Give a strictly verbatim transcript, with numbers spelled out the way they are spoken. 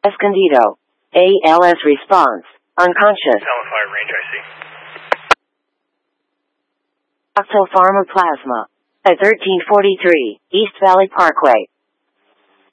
Escondido. A L S response. Unconscious. Alpha range, I see. Octopharmaplasma. At thirteen forty-three, East Valley Parkway.